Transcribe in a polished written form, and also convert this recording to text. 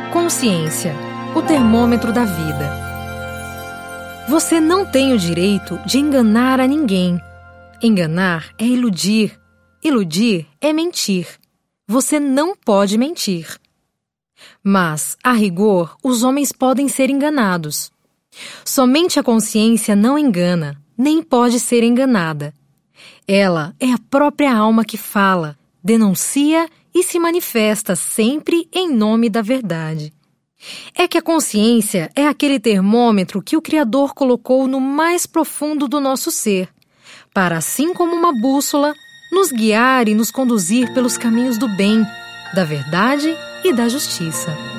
Consciência, o termômetro da vida. Você não tem o direito de enganar a ninguém. Enganar é iludir. Iludir é mentir. Você não pode mentir. Mas, a rigor, os homens podem ser enganados. Somente a consciência não engana, nem pode ser enganada. Ela é a própria alma que fala, denuncia e se manifesta sempre em nome da verdade. É que a consciência é aquele termômetro que o Criador colocou no mais profundo do nosso ser, para, assim como uma bússola, nos guiar e nos conduzir pelos caminhos do bem, da verdade e da justiça.